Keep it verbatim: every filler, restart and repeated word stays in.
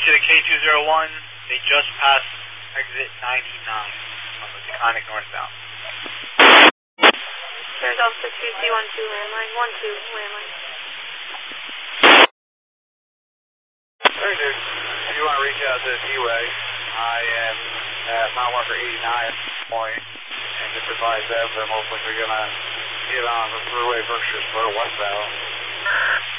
to the K two zero one, they just passed exit ninety-nine on the Taconic northbound. Here's Alpha two C one two landline, one two landline. Hey dude, if you want to reach out to the T-Way, I am at mile marker eighty-nine at this point, and just advise them that most likely going to get on the thruway Berkshire Spur westbound.